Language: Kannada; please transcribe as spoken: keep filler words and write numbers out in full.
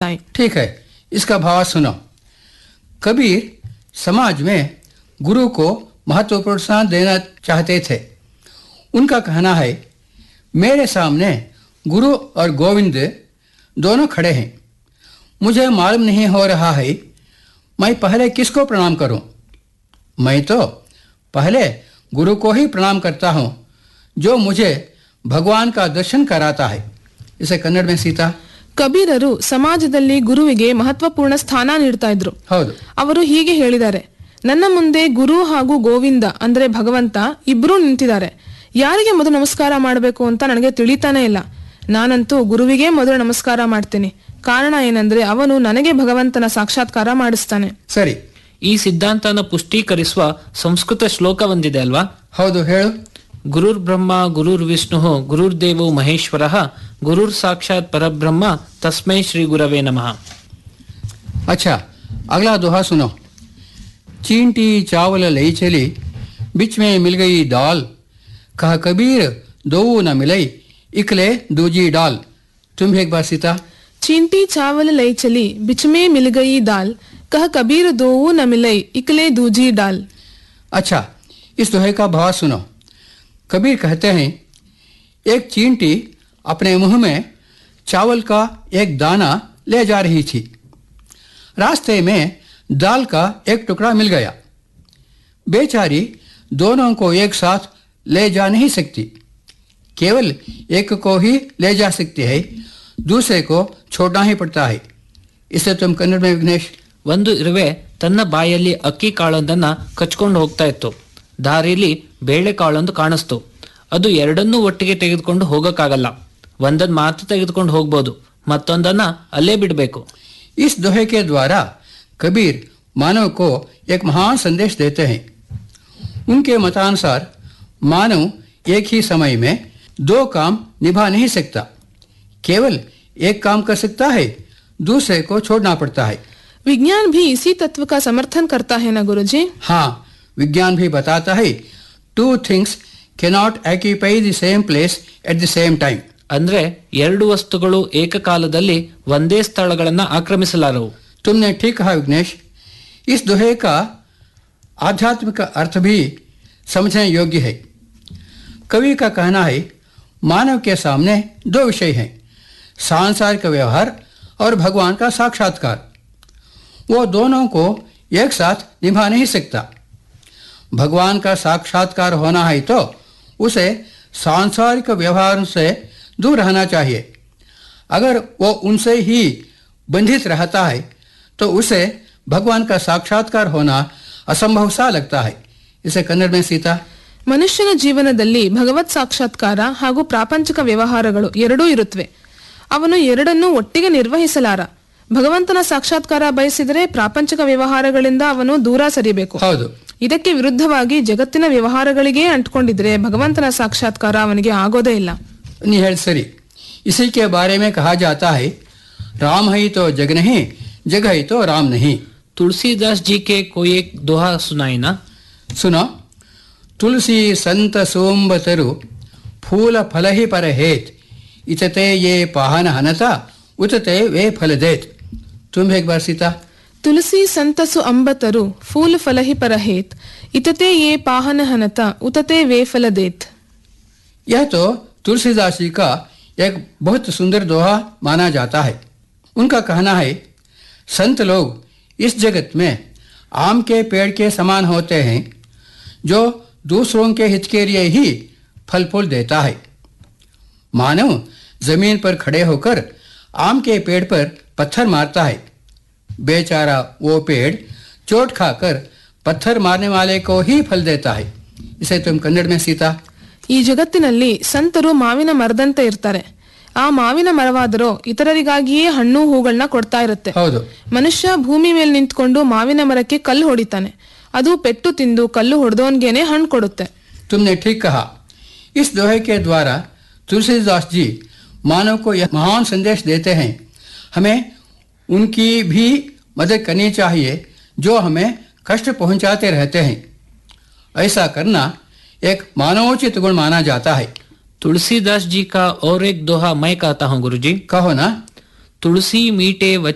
जाए। ठीक है, इसका भाव सुनो। कबीर समाज में गुरु को महत्वपूर्ण स्थान देना चाहते थे। उनका कहना है, मेरे सामने गुरु और गोविंद दोनों खड़े हैं। मुझे मालूम नहीं हो रहा है मैं पहले किसको प्रणाम करूं। मैं तो पहले गुरु को ही प्रणाम करता हूं, जो मुझे भगवान का दर्शन कराता है। इसे कन्नड़ में सीता। ಕಬೀರರು ಸಮಾಜದಲ್ಲಿ ಗುರುವಿಗೆ ಮಹತ್ವಪೂರ್ಣ ಸ್ಥಾನ ನೀಡ್ತಾ ಇದ್ರು. ಹೌದು. ಅವರು ಹೀಗೆ ಹೇಳಿದ್ದಾರೆ, ನನ್ನ ಮುಂದೆ ಗುರು ಹಾಗೂ ಗೋವಿಂದ ಅಂದ್ರೆ ಭಗವಂತ ಇಬ್ರು ನಿಂತಿದ್ದಾರೆ. ಯಾರಿಗೆ ಮೊದಲು ನಮಸ್ಕಾರ ಮಾಡಬೇಕು ಅಂತ ನನಗೆ ತಿಳಿತಾನೆ ಇಲ್ಲ. ನಾನಂತೂ ಗುರುವಿಗೆ ಮೊದಲು ನಮಸ್ಕಾರ ಮಾಡ್ತೀನಿ. ಕಾರಣ ಏನಂದ್ರೆ ಅವನು ನನಗೆ ಭಗವಂತನ ಸಾಕ್ಷಾತ್ಕಾರ ಮಾಡಿಸ್ತಾನೆ. ಸರಿ, ಈ ಸಿದ್ಧಾಂತನ ಪುಷ್ಟೀಕರಿಸುವ ಸಂಸ್ಕೃತ ಶ್ಲೋಕ ಒಂದಿದೆ ಅಲ್ವಾ? ಹೌದು, ಹೇಳು. ಗುರುರ್ ಬ್ರಹ್ಮ ಗುರುರ್ ವಿಷ್ಣು ಗುರುರ್ ದೇವೋ ಮಹೇಶ್ವರ ಗುರುರ್ ಸಾಕ್ಷಾತ್ ಪರಬ್ರಹ್ಮ ತಸ್ಮೈ ಶ್ರೀ ಗುರವೇ ನಮಃ. अच्छा, अगला दोहा सुनो। चींटी चावल लई चली, बीच में मिल गई दाल, कहा कबीर दो न मिलई, इकले दूजी डाल। तुम एक बार सीता। चींटी चावल लई चली, बिच में मिल गई दाल, कह कबीर दो न मिलई, इकले दूजी डाल। अच्छा, इस दोहे का भाव सुनो। कबीर कहते हैं, एक चींटी अपने मुंह में चावल का एक दाना ले जा रही थी। रास्ते में दाल का एक टुकड़ा मिल गया। बेचारी दोनों को एक साथ ले जा नहीं सकती, केवल एक को ही ले जा सकती है, दूसरे को छोड़ना ही पड़ता है। इसे तुम कन्नड़ में विघ्नेश। ಒಂದು ಇರುವೆ ತನ್ನ ಬಾಯಲ್ಲಿ ಅಕ್ಕಿ ಕಾಳೊಂದನ್ನ ಕಚ್ಕೊಂಡು ಹೋಗ್ತಾ ಇತ್ತು. ದಾರಿಲಿ ಬೇಳೆ ಕಾಳೊಂದು ಕಾಣಿಸ್ತು. ಅದು ಎರಡನ್ನೂ ಒಟ್ಟಿಗೆ ತೆಗೆದುಕೊಂಡು ಹೋಗಕ್ಕಾಗಲ್ಲ. ಒಂದನ್ನ ಮಾತ್ರ ತೆಗೆದುಕೊಂಡು ಹೋಗ್ಬೋದು, ಮತ್ತೊಂದನ್ನ ಅಲ್ಲೇ ಬಿಡಬೇಕು. इस दोहे के द्वारा कबीर मानव को एक महान संदेश देते हैं। उनके मतानुसार मानव एक ही समय में दो काम निभा नहीं सकता, केवल एक काम कर सकता है, दूसरे को छोड़ना पड़ता है। विज्ञान भी इसी तत्व का समर्थन करता है ना गुरुजी? हाँ, विज्ञान भी बताता है, two things cannot occupy the same place at the same time. ಅಂದ್ರೆ ಎರಡು ವಸ್ತುಗಳು ಏಕಕಾಲದಲ್ಲಿ ಒಂದೇ ಸ್ಥಳಗಳನ್ನ ಆಕ್ರಮಿಸಲಾರವು. तुमने ठीक कहा विघ्नेश। इस दोहे का आध्यात्मिक अर्थ भी समझने योग्य है। कवि का कहना है, मानव के सामने दो विषय हैं, सांसारिक व्यवहार और भगवान का साक्षात्कार। वो दोनों को एक साथ निभा नहीं सकता। भगवान का साक्षात्कार होना है तो उसे सांसारिक व्यवहार से दूर रहना चाहिए। अगर वो उनसे ही बंधित रहता है तो उसे भगवान का साक्षात्कार होना असंभव सा लगता है। इसे कन्नड़ में सीता। ಮನುಷ್ಯನ ಜೀವನದಲ್ಲಿ ಭಗವತ್ ಸಾಕ್ಷಾತ್ಕಾರ ಹಾಗೂ ಪ್ರಾಪಂಚಿಕ ವ್ಯವಹಾರಗಳು ಎರಡೂ ಇರುತ್ತವೆ. ಅವನು ಎರಡನ್ನೂ ಒಟ್ಟಿಗೆ ನಿರ್ವಹಿಸಲಾರ. ಭಗವಂತನ ಸಾಕ್ಷಾತ್ಕಾರ ಬಯಸಿದರೆ ಪ್ರಾಪಂಚಿಕ ವ್ಯವಹಾರಗಳಿಂದ ಅವನು ದೂರ ಸರಿಬೇಕು. ಹೌದು. ಇದಕ್ಕೆ ವಿರುದ್ಧವಾಗಿ ಜಗತ್ತಿನ ವ್ಯವಹಾರಗಳಿಗೆ ಅಂಟ್ಕೊಂಡಿದ್ರೆ ಭಗವಂತನ ಸಾಕ್ಷಾತ್ಕಾರ ಅವನಿಗೆ ಆಗೋದೇ ಇಲ್ಲ. निहल सरी। इसी के बारे में कहा जाता है, राम है तो जग नहीं, जग है तो राम नहीं। तुलसीदास जी के कोई एक दोहा सुनाई ना? सुनो। तुलसी संत सोमबतरु फूल फल ही पर हेत, इतते ये पाहन हनता उतते वे फल देत। तुम एक बार सीता। तुलसी संतसु अंबतरु फूल फल ही पर हेत, इतते ये पाहन हनता उतते वे फल देत। यह तो तुलसीदास जी का एक बहुत सुंदर दोहा माना जाता है। उनका कहना है, संत लोग इस जगत में आम के पेड़ के समान होते हैं, जो दूसरों के हित के लिए ही फल फूल देता है। मानव जमीन पर खड़े होकर आम के पेड़ पर पत्थर मारता है। बेचारा वो पेड़ चोट खाकर पत्थर मारने वाले को ही फल देता है। इसे तुम कन्नड़ में सीता। ಈ ಜಗತ್ತಿನಲ್ಲಿ ಸಂತರು ಮಾವಿನ ಮರದಂತೆ ಇರ್ತಾರೆ. ಆ ಮಾವಿನ ಮರವಾದರೂ ಇತರರಿಗಾಗಿಯೇ ಹಣ್ಣು ಹೂಗಳನ್ನ ಕೊಡ್ತಾ ಇರುತ್ತೆ. ಮನುಷ್ಯ ಭೂಮಿ ಮೇಲೆ ನಿಂತ್ಕೊಂಡು ಮಾವಿನ ಮರಕ್ಕೆ ಕಲ್ಲು ಹೊಡಿತಾನೆ. ಅದು ಪೆಟ್ಟು ತಿಂದು ಕಲ್ಲು ಹೊಡೆದವನ್ಗೇನೆ ಹಣ್ಣು ಕೊಡುತ್ತೆ. तुमने ठीक कहा। इस दोहे के द्वारा तुलसीदास जी मानव को यह महान संदेश देते हैं, हमें उनकी भी मदद करनी चाहिए जो हमें कष्ट पहुंचाते रहते हैं। ऐसा करना एक मानवोचित गुण माना जाता है। तुलसीदास जी का और एक दोहा मैं कहता हूँ गुरुजी। कहो ना। तुलसी मीठे